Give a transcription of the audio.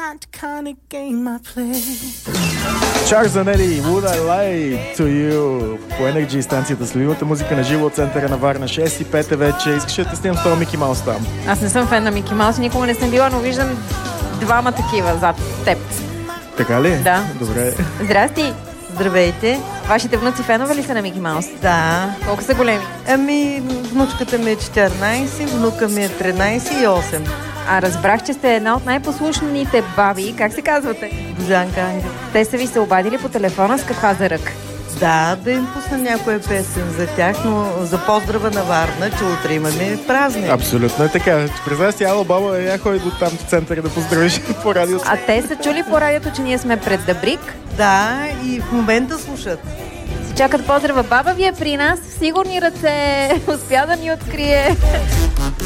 not the kind of game I play. Charles Aneli, Would I Lie to You по Energy станцията с любимата музика на живо от центъра на Варна. 6:05 вече. Искаш да тестирам с това Мики Маус там? Аз не съм фен на Мики Маус, никога не съм била, но виждам двама такива зад теб. Така ли? Да. Добре. Здрасти! Здравейте. Вашите внуци фенове ли са на Мики Маус? Да. Колко са големи? Внучката ми е 14, внука ми е 13 и 8. А разбрах, че сте една от най-послушните баби. Как се казвате? Божанка Ангел. Те са ви се обадили по телефона с каква зарък? Да им пусна някоя песен за тях, но за поздрава на Варна, че утре имаме празник. Абсолютно е така. Представя си, ало, баба, я ходи до там в центъра да поздравиш по радиото. А те са чули по радиото, че ние сме пред Дъбрик? Да, и в момента слушат. Си чакат поздрава. Баба ви е при нас, сигурни ръце, успя да ни открие.